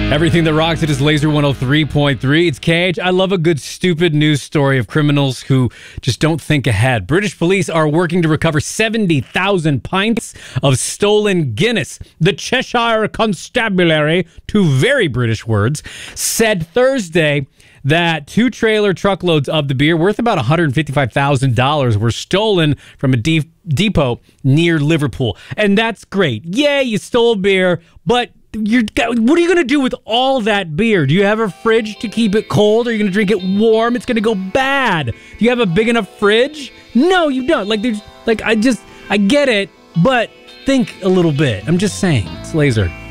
Everything that rocks it is Laser 103.3. It's KH. I love a good stupid news story of criminals who just don't think ahead. British police are working to recover 70,000 pints of stolen Guinness. The Cheshire Constabulary, two very British words, said Thursday that 2 trailer truckloads of the beer worth about $155,000 were stolen from a depot near Liverpool. And that's great. Yeah, you stole beer, but what are you going to do with all that beer? Do you have a fridge to keep it cold? Are you going to drink it warm? It's going to go bad. Do you have a big enough fridge? No, you don't. I get it, but think a little bit. I'm just saying. It's Laser.